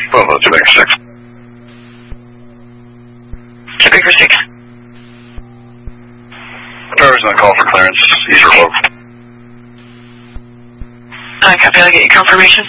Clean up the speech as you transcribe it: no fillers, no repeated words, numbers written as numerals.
Bravo to Baker 6. To Baker 6. Driver's going to call for clearance. East or low. Copy, I'll get you confirmation.